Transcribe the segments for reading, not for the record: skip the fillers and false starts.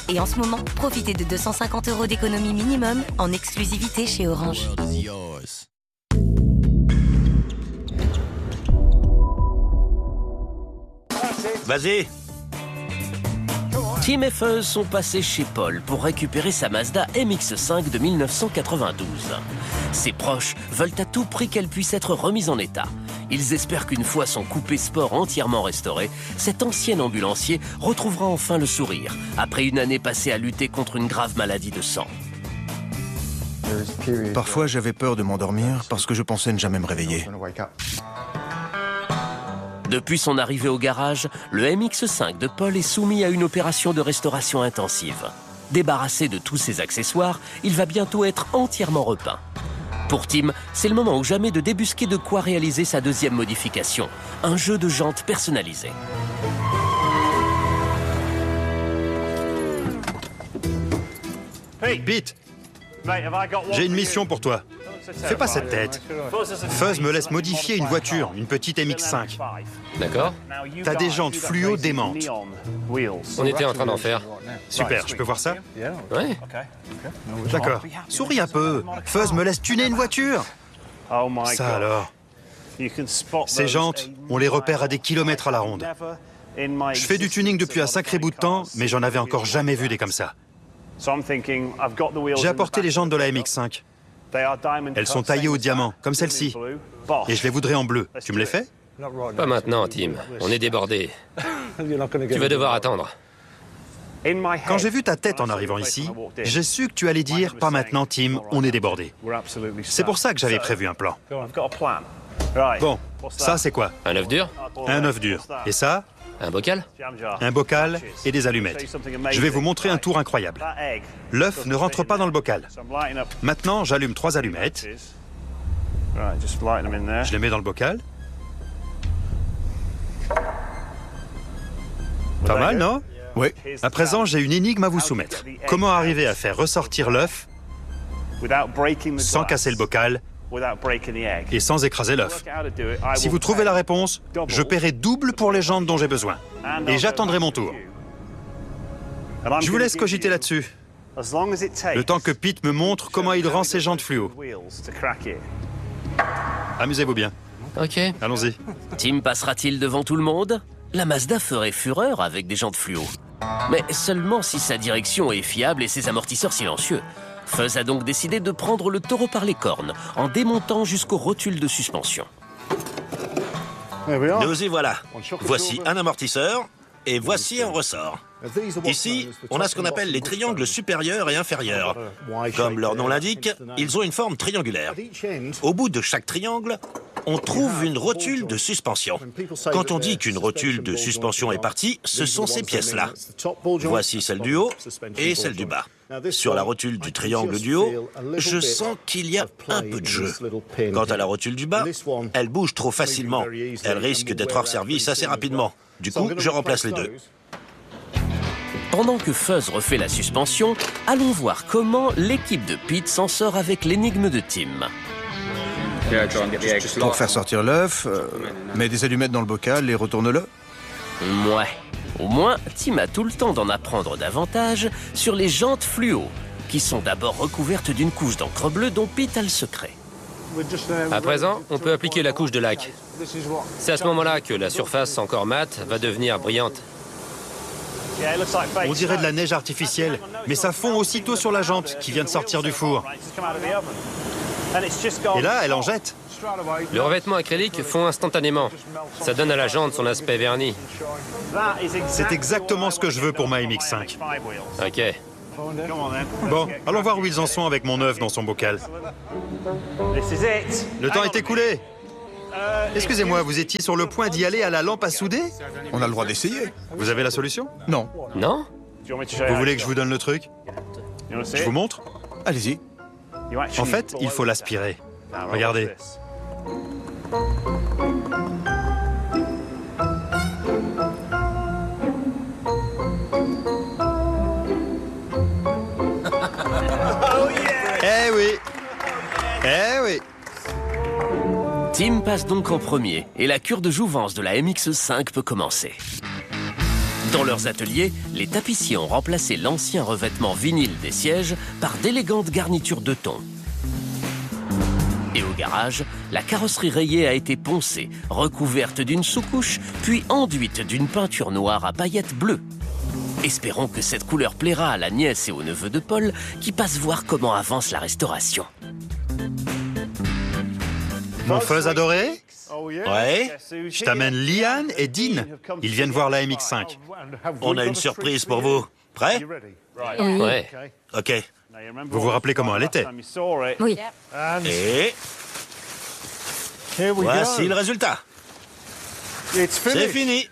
Et en ce moment, profitez de 250 € d'économie minimum en exclusivité chez Orange. Vas-y. Tim et Fuzz sont passés chez Paul pour récupérer sa Mazda MX-5 de 1992. Ses proches veulent à tout prix qu'elle puisse être remise en état. Ils espèrent qu'une fois son coupé sport entièrement restauré, cet ancien ambulancier retrouvera enfin le sourire, après une année passée à lutter contre une grave maladie de sang. Parfois, j'avais peur de m'endormir parce que je pensais ne jamais me réveiller. Depuis son arrivée au garage, le MX-5 de Paul est soumis à une opération de restauration intensive. Débarrassé de tous ses accessoires, il va bientôt être entièrement repeint. Pour Tim, c'est le moment ou jamais de débusquer de quoi réaliser sa deuxième modification, un jeu de jantes personnalisé. Pete, j'ai une mission pour toi. Fais pas cette tête. Fuzz me laisse modifier une voiture, une petite MX-5. D'accord. T'as des jantes fluo démentes. On était en train d'en faire. Super, je peux voir ça? Ouais. D'accord. Souris un peu. Fuzz me laisse tuner une voiture. Ça alors. Ces jantes, on les repère à des kilomètres à la ronde. Je fais du tuning depuis un sacré bout de temps, mais j'en avais encore jamais vu des comme ça. J'ai apporté les jantes de la MX-5. Elles sont taillées au diamant, comme celle-ci. Et je les voudrais en bleu. Tu me les fais? Pas maintenant, Tim. On est débordé. Tu vas devoir attendre. Quand j'ai vu ta tête en arrivant ici, j'ai su que tu allais dire « Pas maintenant, Tim, on est débordé ». C'est pour ça que j'avais prévu un plan. Bon, ça c'est quoi? Un œuf dur? Un œuf dur. Et ça? Un bocal? Un bocal et des allumettes. Je vais vous montrer un tour incroyable. L'œuf ne rentre pas dans le bocal. Maintenant, j'allume 3 allumettes. Je les mets dans le bocal. Pas mal, non? Oui. À présent, j'ai une énigme à vous soumettre. Comment arriver à faire ressortir l'œuf sans casser le bocal et sans écraser l'œuf? Si vous trouvez la réponse, je paierai double pour les jantes dont j'ai besoin. Et j'attendrai mon tour. Je vous laisse cogiter là-dessus. Le temps que Pete me montre comment il rend ses jantes fluo. Amusez-vous bien. Ok. Allons-y. Tim passera-t-il devant tout le monde? La Mazda ferait fureur avec des jantes fluo. Mais seulement si sa direction est fiable et ses amortisseurs silencieux. Fuzz a donc décidé de prendre le taureau par les cornes, en démontant jusqu'au rotule de suspension. Nous y voilà. Voici un amortisseur et voici un ressort. Ici, on a ce qu'on appelle les triangles supérieurs et inférieurs. Comme leur nom l'indique, ils ont une forme triangulaire. Au bout de chaque triangle, on trouve une rotule de suspension. Quand on dit qu'une rotule de suspension est partie, ce sont ces pièces-là. Voici celle du haut et celle du bas. Sur la rotule du triangle du haut, je sens qu'il y a un peu de jeu. Quant à la rotule du bas, elle bouge trop facilement. Elle risque d'être hors service assez rapidement. Du coup, je remplace les deux. Pendant que Fuzz refait la suspension, allons voir comment l'équipe de Pete s'en sort avec l'énigme de Tim. Pour faire sortir l'œuf, mets des allumettes dans le bocal et retourne-le. Ouais. Au moins, Tim a tout le temps d'en apprendre davantage sur les jantes fluo, qui sont d'abord recouvertes d'une couche d'encre bleue dont Pete a le secret. À présent, on peut appliquer la couche de lac. C'est à ce moment-là que la surface encore mate va devenir brillante. On dirait de la neige artificielle, mais ça fond aussitôt sur la jante qui vient de sortir du four. Et là, elle en jette. Le revêtement acrylique fond instantanément. Ça donne à la jante son aspect verni. C'est exactement ce que je veux pour ma MX-5. Ok. Bon, allons voir où ils en sont avec mon œuf dans son bocal. Le temps est écoulé. Excusez-moi, vous étiez sur le point d'y aller à la lampe à souder? On a le droit d'essayer. Vous avez la solution? Non. Non? Vous voulez que je vous donne le truc? Je vous montre? Allez-y. En fait, il faut l'aspirer. Regardez. Eh oui! Eh oui! Tim passe donc en premier, et la cure de jouvence de la MX-5 peut commencer. Dans leurs ateliers, les tapissiers ont remplacé l'ancien revêtement vinyle des sièges par d'élégantes garnitures de thon. Et au garage, la carrosserie rayée a été poncée, recouverte d'une sous-couche, puis enduite d'une peinture noire à paillettes bleues. Espérons que cette couleur plaira à la nièce et au neveu de Paul, qui passent voir comment avance la restauration. Mon fuzz adoré? Ouais. Je t'amène Liane et Dean. Ils viennent voir la MX5. On a une surprise pour vous. Prêt? Oui. Ouais. Ok. Vous vous rappelez comment elle était? Oui. Et voici le résultat. C'est fini.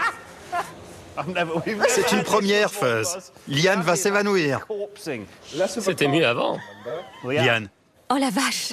C'est une première, Fuzz. Liane va s'évanouir. C'était mieux avant. Liane, Oh la vache.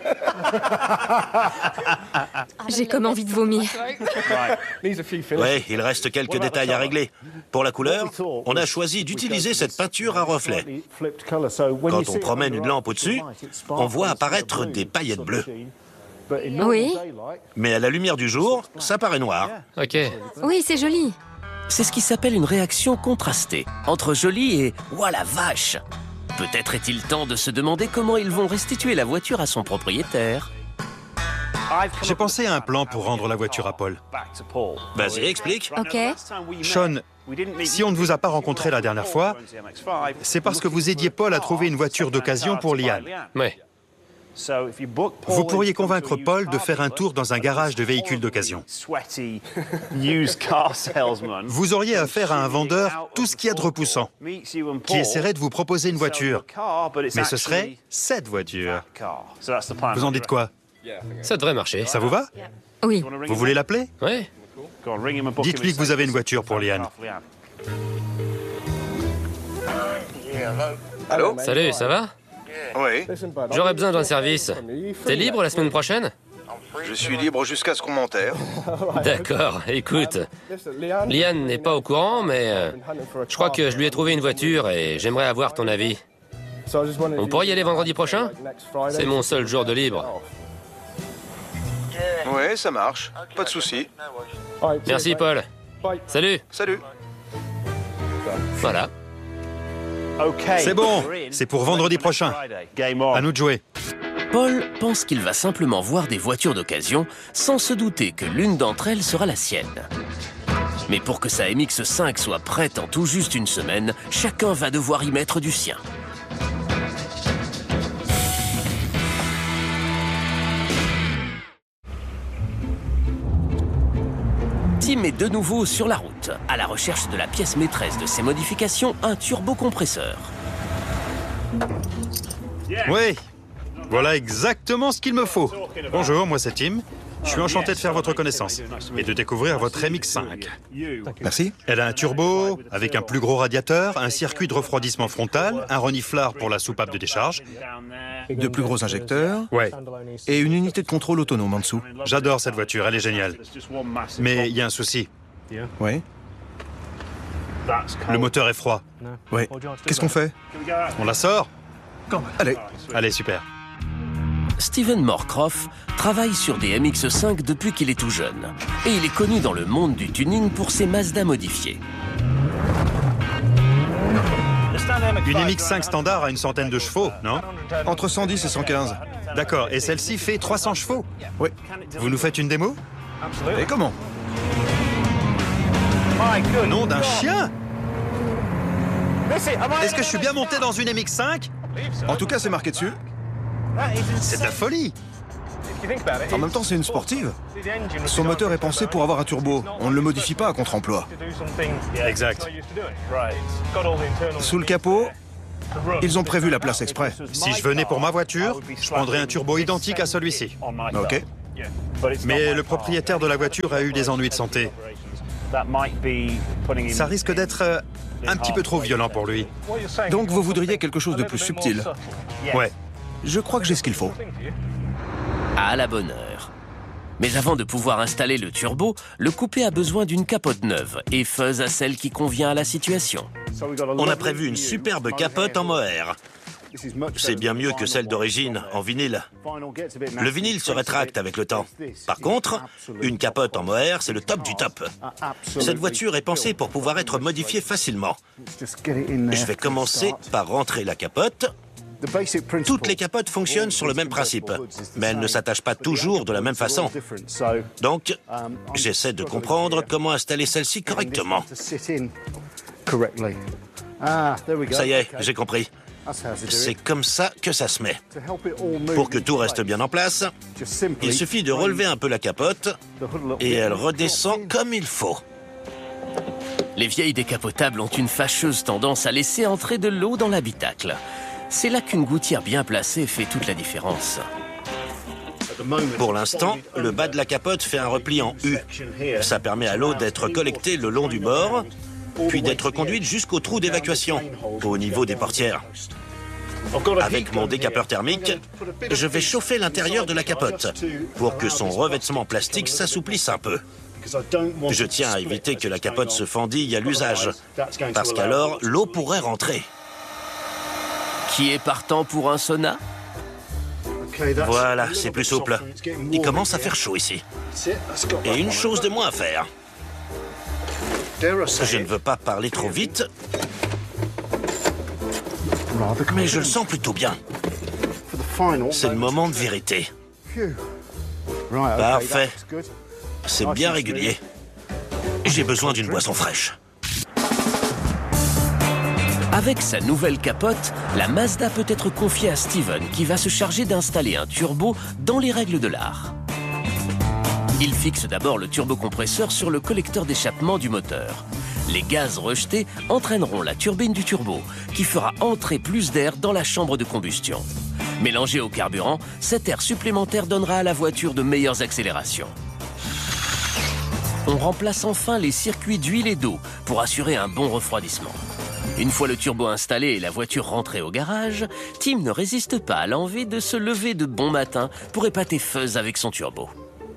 J'ai comme envie de vomir. Ouais, il reste quelques détails à régler. Pour la couleur, on a choisi d'utiliser cette peinture à reflet. Quand on promène une lampe au-dessus, on voit apparaître des paillettes bleues. Oui. Mais à la lumière du jour, ça paraît noir. Ok. Oui, c'est joli. C'est ce qui s'appelle une réaction contrastée, entre joli et « ouah la vache ». Peut-être est-il temps de se demander comment ils vont restituer la voiture à son propriétaire. j'ai pensé à un plan pour rendre la voiture à Paul. Vas-y, explique. Ok. Sean, si on ne vous a pas rencontré la dernière fois, c'est parce que vous aidiez Paul à trouver une voiture d'occasion pour Liane. Ouais. Vous pourriez convaincre Paul de faire un tour dans un garage de véhicules d'occasion. Vous auriez affaire à un vendeur tout ce qu'il y a de repoussant, qui essaierait de vous proposer une voiture. Mais ce serait cette voiture. Vous en dites quoi? Ça devrait marcher. Ça vous va? Oui. Vous voulez l'appeler? Ouais. Dites-lui que vous avez une voiture pour Liane. Allô? Salut, ça va? Oui, J'aurais besoin d'un service. T'es libre la semaine prochaine? je suis libre jusqu'à ce qu'on m'enterre. D'accord, écoute. Liane n'est pas au courant, mais je crois que je lui ai trouvé une voiture et j'aimerais avoir ton avis. On pourrait y aller vendredi prochain? C'est mon seul jour de libre. Oui, ça marche. Pas de souci. Merci, Paul. Salut. Salut. Voilà. C'est bon, c'est pour vendredi prochain. À nous de jouer. Paul pense qu'il va simplement voir des voitures d'occasion, sans se douter que l'une d'entre elles sera la sienne. Mais pour que sa MX5 soit prête en tout juste une semaine, chacun va devoir y mettre du sien. Tim est de nouveau sur la route, à la recherche de la pièce maîtresse de ses modifications, un turbocompresseur. Oui, voilà exactement ce qu'il me faut. Bonjour, moi c'est Tim. Je suis enchanté de faire votre connaissance et de découvrir votre MX5. Merci. Elle a un turbo avec un plus gros radiateur, un circuit de refroidissement frontal, un reniflard pour la soupape de décharge. De plus gros injecteurs Ouais, et une unité de contrôle autonome en dessous. j'adore cette voiture, elle est géniale. Mais il y a un souci, Oui. le moteur est froid. Oui. Qu'est-ce qu'on fait? On la sort? Allez. Allez, super. Steven Moorcroft travaille sur des MX5 depuis qu'il est tout jeune. Et il est connu dans le monde du tuning pour ses Mazda modifiées. Une MX5 standard a une centaine de chevaux, non? Entre 110 et 115. D'accord, et celle-ci fait 300 chevaux? Oui. Vous nous faites une démo? Et comment? Nom d'un chien! Est-ce que je suis bien monté dans une MX5? En tout cas, c'est marqué dessus. C'est de la folie! En même temps, c'est une sportive. Son moteur est pensé pour avoir un turbo. On ne le modifie pas à contre-emploi. Exact. Sous le capot, ils ont prévu la place exprès. Si je venais pour ma voiture, je prendrais un turbo identique à celui-ci. Ok. Mais le propriétaire de la voiture a eu des ennuis de santé. Ça risque d'être un petit peu trop violent pour lui. Donc vous voudriez quelque chose de plus subtil. Ouais. Je crois que j'ai ce qu'il faut. À la bonne heure. Mais avant de pouvoir installer le turbo, le coupé a besoin d'une capote neuve et Fuzz a celle qui convient à la situation. On a prévu une superbe capote en mohair. C'est bien mieux que celle d'origine, en vinyle. Le vinyle se rétracte avec le temps. Par contre, une capote en mohair, c'est le top du top. Cette voiture est pensée pour pouvoir être modifiée facilement. Je vais commencer par rentrer la capote. Toutes les capotes fonctionnent sur le même principe, mais elles ne s'attachent pas toujours de la même façon. Donc, j'essaie de comprendre comment installer celle-ci correctement. Ça y est, j'ai compris. C'est comme ça que ça se met. Pour que tout reste bien en place, il suffit de relever un peu la capote et elle redescend comme il faut. Les vieilles décapotables ont une fâcheuse tendance à laisser entrer de l'eau dans l'habitacle. C'est là qu'une gouttière bien placée fait toute la différence. Pour l'instant, le bas de la capote fait un repli en U. Ça permet à l'eau d'être collectée le long du bord, puis d'être conduite jusqu'au trou d'évacuation, au niveau des portières. Avec mon décapeur thermique, je vais chauffer l'intérieur de la capote pour que son revêtement plastique s'assouplisse un peu. Je tiens à éviter que la capote se fendille à l'usage, parce qu'alors l'eau pourrait rentrer. Qui est partant pour un sauna? Voilà, c'est plus souple. Il commence à faire chaud ici. Et une chose de moins à faire. Je ne veux pas parler trop vite, mais je le sens plutôt bien. C'est le moment de vérité. Parfait. C'est bien régulier. J'ai besoin d'une boisson fraîche. Avec sa nouvelle capote, la Mazda peut être confiée à Steven, qui va se charger d'installer un turbo dans les règles de l'art. Il fixe d'abord le turbocompresseur sur le collecteur d'échappement du moteur. Les gaz rejetés entraîneront la turbine du turbo, qui fera entrer plus d'air dans la chambre de combustion. Mélangé au carburant, cet air supplémentaire donnera à la voiture de meilleures accélérations. On remplace enfin les circuits d'huile et d'eau pour assurer un bon refroidissement. Une fois le turbo installé et la voiture rentrée au garage, Tim ne résiste pas à l'envie de se lever de bon matin pour épater Fuzz avec son turbo.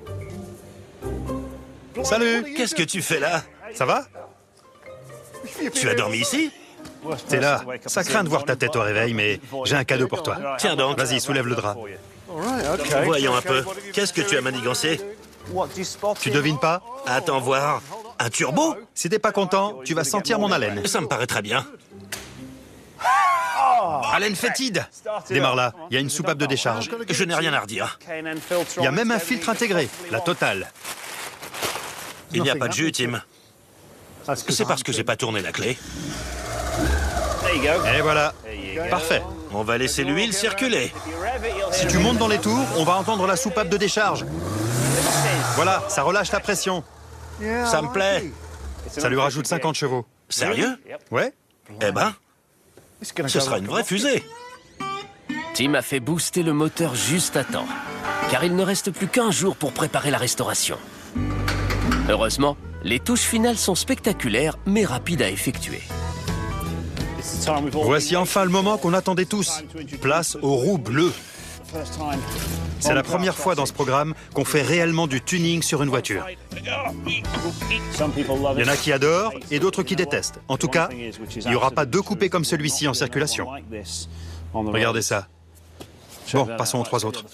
Salut! Qu'est-ce que tu fais là? Ça va? Tu as dormi ici? T'es là. Ça craint de voir ta tête au réveil, mais j'ai un cadeau pour toi. Tiens donc. Vas-y, soulève le drap. Voyons un peu. Qu'est-ce que tu as manigancé? Tu devines pas? Attends voir. Un turbo? Si t'es pas content, tu vas sentir mon haleine. Ça me paraît très bien. Haleine fétide! Démarre là, il y a une soupape de décharge. Je n'ai rien à redire. Il y a même un filtre intégré, la totale. Il n'y a pas de jus, Tim. C'est parce que j'ai pas tourné la clé. Et voilà. Parfait. On va laisser l'huile circuler. Si tu montes dans les tours, on va entendre la soupape de décharge. Voilà, ça relâche la pression. Ça me plaît. Ça lui rajoute 50 chevaux. Sérieux? Ouais. Eh ben, ce sera une vraie fusée. Tim a fait booster le moteur juste à temps, car il ne reste plus qu'un jour pour préparer la restauration. Heureusement, les touches finales sont spectaculaires, mais rapides à effectuer. Voici enfin le moment qu'on attendait tous. Place aux roues bleues. C'est la première fois dans ce programme qu'on fait réellement du tuning sur une voiture. Il y en a qui adorent et d'autres qui détestent. En tout cas, il n'y aura pas deux coupés comme celui-ci en circulation. Regardez ça. Bon, passons aux trois autres.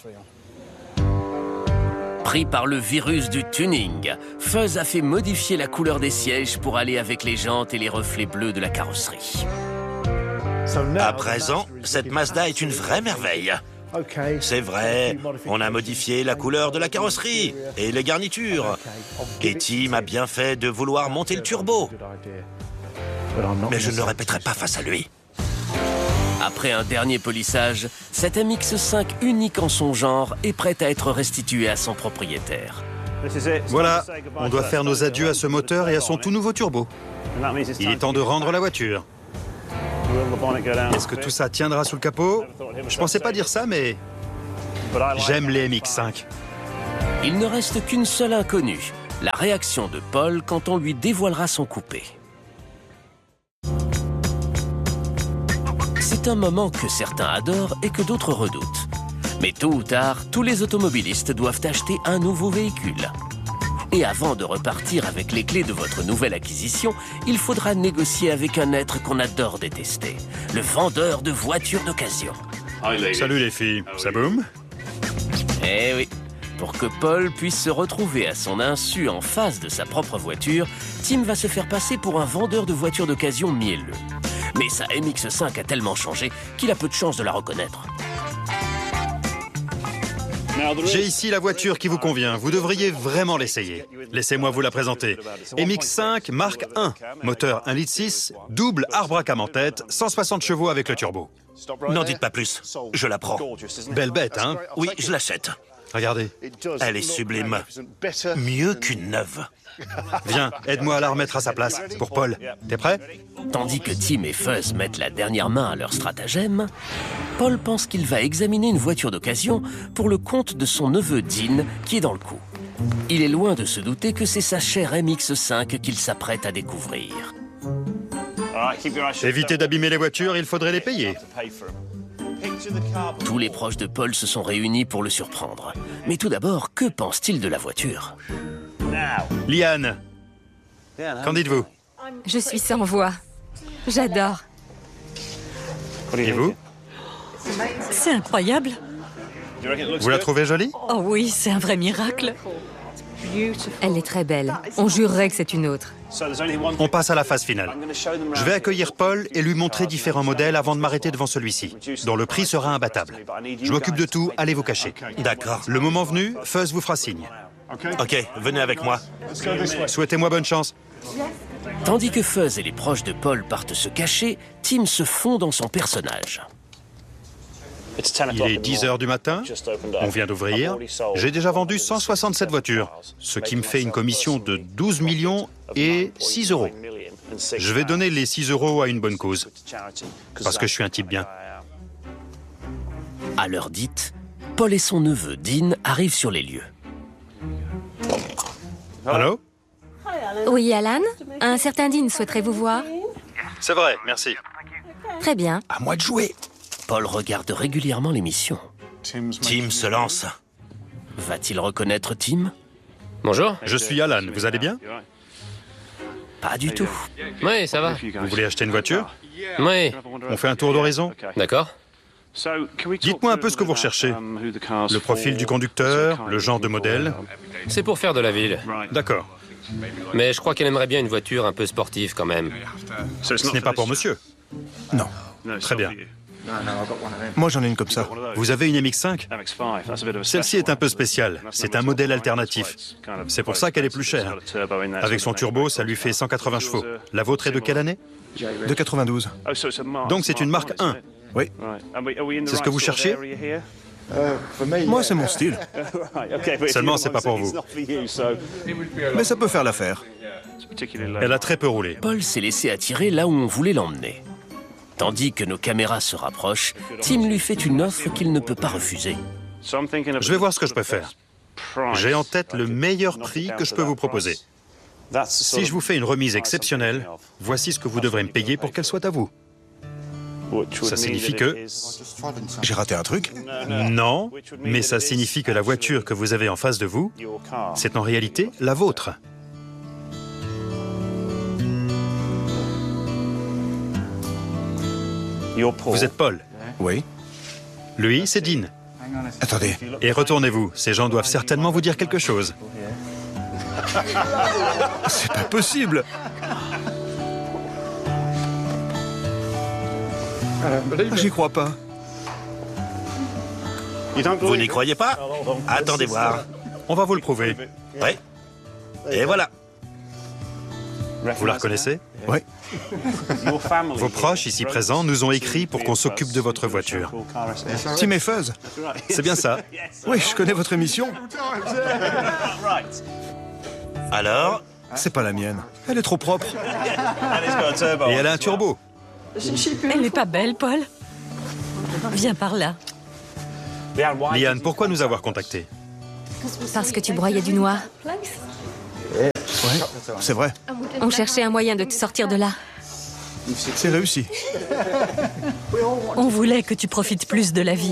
Pris par le virus du tuning, Fuzz a fait modifier la couleur des sièges pour aller avec les jantes et les reflets bleus de la carrosserie. À présent, cette Mazda est une vraie merveille. C'est vrai, on a modifié la couleur de la carrosserie et les garnitures. Et Tim a bien fait de vouloir monter le turbo. Mais je ne le répéterai pas face à lui. Après un dernier polissage, cette MX-5 unique en son genre est prête à être restituée à son propriétaire. Voilà, on doit faire nos adieux à ce moteur et à son tout nouveau turbo. Il est temps de rendre la voiture. Est-ce que tout ça tiendra sous le capot? Je pensais pas dire ça, mais j'aime les MX-5. Il ne reste qu'une seule inconnue, la réaction de Paul quand on lui dévoilera son coupé. C'est un moment que certains adorent et que d'autres redoutent. Mais tôt ou tard, tous les automobilistes doivent acheter un nouveau véhicule. Et avant de repartir avec les clés de votre nouvelle acquisition, il faudra négocier avec un être qu'on adore détester, le vendeur de voitures d'occasion. Salut les filles, ça boum? Eh oui, pour que Paul puisse se retrouver à son insu en face de sa propre voiture, Tim va se faire passer pour un vendeur de voitures d'occasion mielleux. Mais sa MX-5 a tellement changé qu'il a peu de chance de la reconnaître. J'ai ici la voiture qui vous convient. Vous devriez vraiment l'essayer. Laissez-moi vous la présenter. MX-5 Mark 1. Moteur 1,6 litre, double arbre à cam en tête, 160 chevaux avec le turbo. N'en dites pas plus. Je la prends. Belle bête, hein? Oui, je l'achète. Regardez. Elle est sublime. Mieux qu'une neuve. Viens, aide-moi à la remettre à sa place. Pour Paul. T'es prêt? Tandis que Tim et Fuzz mettent la dernière main à leur stratagème, Paul pense qu'il va examiner une voiture d'occasion pour le compte de son neveu Dean qui est dans le coup. Il est loin de se douter que c'est sa chère MX-5 qu'il s'apprête à découvrir. Évitez d'abîmer les voitures, il faudrait les payer. Tous les proches de Paul se sont réunis pour le surprendre. Mais tout d'abord, que pense-t-il de la voiture? Liane, qu'en dites-vous? Je suis sans voix. J'adore. Et vous? C'est incroyable. Vous la trouvez jolie? Oh oui, c'est un vrai miracle. Elle est très belle. On jurerait que c'est une autre. On passe à la phase finale. Je vais accueillir Paul et lui montrer différents modèles avant de m'arrêter devant celui-ci, dont le prix sera imbattable. Je m'occupe de tout, allez vous cacher. D'accord. Le moment venu, Fuzz vous fera signe. Ok, venez avec moi. Souhaitez-moi bonne chance. Tandis que Fuzz et les proches de Paul partent se cacher, Tim se fond dans son personnage. Il est 10 h du matin, on vient d'ouvrir. J'ai déjà vendu 167 voitures, ce qui me fait une commission de 12 millions et 6 euros. Je vais donner les 6 euros à une bonne cause, parce que je suis un type bien. À l'heure dite, Paul et son neveu Dean arrivent sur les lieux. Allô? Oui, Alan? Un certain Dean souhaiterait vous voir? C'est vrai, merci. Très bien. À moi de jouer. Paul regarde régulièrement l'émission. Tim se lance. Va-t-il reconnaître Tim? Bonjour. Je suis Alan, vous allez bien? Pas du tout. Oui, ça va. Vous voulez acheter une voiture? Oui. On fait un tour d'horizon? D'accord. Dites-moi un peu ce que vous recherchez. Le profil du conducteur, le genre de modèle. C'est pour faire de la ville. D'accord. Mais je crois qu'elle aimerait bien une voiture un peu sportive quand même. Ce n'est pas pour monsieur. Non. Très bien. Moi, j'en ai une comme ça. Vous avez une MX-5? Celle-ci est un peu spéciale. C'est un modèle alternatif. C'est pour ça qu'elle est plus chère. Avec son turbo, ça lui fait 180 chevaux. La vôtre est de quelle année? De 92. Donc c'est une marque 1. Oui. C'est ce que vous cherchiez? Moi, c'est mon style. Seulement, c'est pas pour vous. Mais ça peut faire l'affaire. Elle a très peu roulé. Paul s'est laissé attirer là où on voulait l'emmener. Tandis que nos caméras se rapprochent, Tim lui fait une offre qu'il ne peut pas refuser. Je vais voir ce que je peux faire. J'ai en tête le meilleur prix que je peux vous proposer. Si je vous fais une remise exceptionnelle, voici ce que vous devrez me payer pour qu'elle soit à vous. Ça signifie que... J'ai raté un truc? Non, mais ça signifie que la voiture que vous avez en face de vous, c'est en réalité la vôtre. Vous êtes Paul. Oui. Lui, c'est Dean. Attendez. Et retournez-vous, ces gens doivent certainement vous dire quelque chose. C'est pas possible. J'y crois pas. Vous n'y croyez pas? Attendez voir. On va vous le prouver. Oui. Et voilà. Vous la reconnaissez? Oui. Vos proches ici présents nous ont écrit pour qu'on s'occupe de votre voiture. Tim et Fuzz. C'est bien ça. Oui, je connais votre émission. Alors? C'est pas la mienne. Elle est trop propre. Et elle a un turbo. Elle n'est pas belle, Paul? Viens par là. Liane, pourquoi nous avoir contactés? Parce que tu broyais du noir. Ouais, c'est vrai. On cherchait un moyen de te sortir de là. C'est réussi. On voulait que tu profites plus de la vie.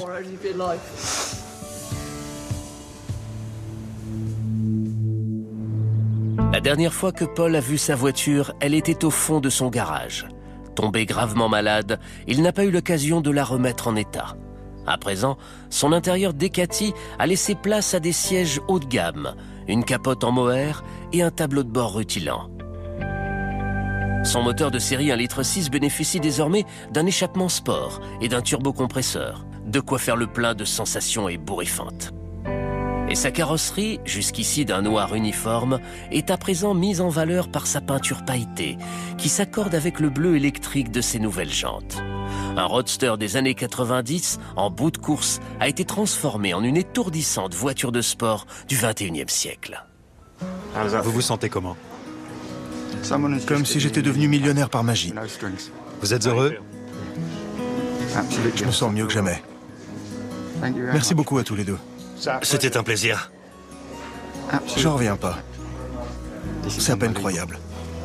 dernière fois que Paul a vu sa voiture, elle était au fond de son garage. Tombé gravement malade, il n'a pas eu l'occasion de la remettre en état. À présent, son intérieur décati a laissé place à des sièges haut de gamme, une capote en mohair et un tableau de bord rutilant. Son moteur de série 1,6 litre bénéficie désormais d'un échappement sport et d'un turbocompresseur, de quoi faire le plein de sensations ébouriffantes. Et sa carrosserie, jusqu'ici d'un noir uniforme, est à présent mise en valeur par sa peinture pailletée, qui s'accorde avec le bleu électrique de ses nouvelles jantes. Un roadster des années 90, en bout de course, a été transformé en une étourdissante voiture de sport du 21e siècle. Vous vous sentez comment? Comme si j'étais devenu millionnaire par magie. Vous êtes heureux? Je me sens mieux que jamais. Merci beaucoup à tous les deux. C'était un plaisir. J'en reviens pas. C'est à peine croyable.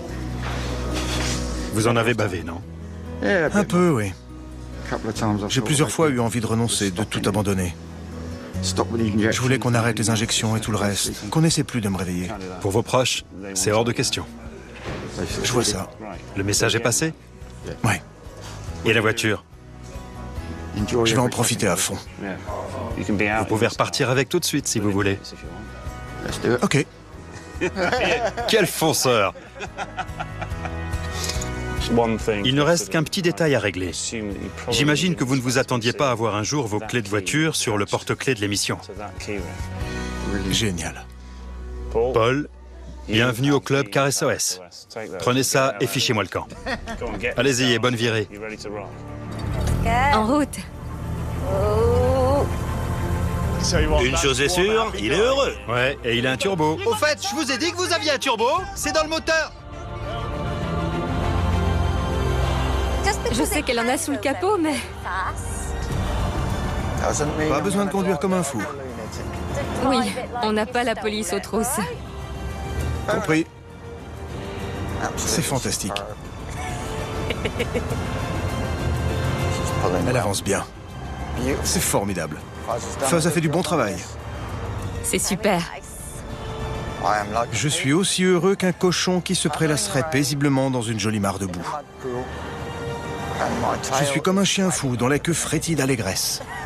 Vous en avez bavé, non? Un peu, oui. J'ai plusieurs fois eu envie de renoncer, de tout abandonner. Je voulais qu'on arrête les injections et tout le reste, qu'on n'essaie plus de me réveiller. Pour vos proches, c'est hors de question. Je vois ça. Le message est passé? Ouais. Et la voiture? Je vais en profiter à fond. Vous pouvez repartir avec tout de suite si vous voulez. Ok. Quel fonceur! Il ne reste qu'un petit détail à régler. J'imagine que vous ne vous attendiez pas à voir un jour vos clés de voiture sur le porte-clés de l'émission. Génial. Paul, bienvenue au club Car SOS. Prenez ça et fichez-moi le camp. Allez-y et bonne virée. En route. Une chose est sûre, il est heureux. Ouais, et il a un turbo. Au fait, je vous ai dit que vous aviez un turbo. C'est dans le moteur. Je sais qu'elle en a sous le capot, mais... Pas besoin de conduire comme un fou. Oui, on n'a pas la police aux trousses. Compris. C'est fantastique. Elle avance bien. C'est formidable. Fuzz a fait du bon travail. C'est super. Je suis aussi heureux qu'un cochon qui se prélasserait paisiblement dans une jolie mare de boue. Je suis comme un chien fou dont la queue frétille d'allégresse.